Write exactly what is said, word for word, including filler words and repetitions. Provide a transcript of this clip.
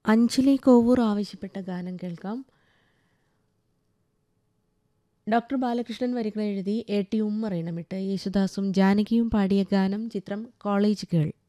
അഞ്ജലി കോവൂർ ആവശ്യപ്പെട്ട ഗാനം കേൾക്കാം. ഡോക്ടർ ബാലകൃഷ്ണൻ വരികൾ എഴുതി എ ടി ഉമ്മർ ഇണമിട്ട് യേശുദാസും ജാനകിയും പാടിയ ഗാനം. ചിത്രം കോളേജ് ഗേൾ.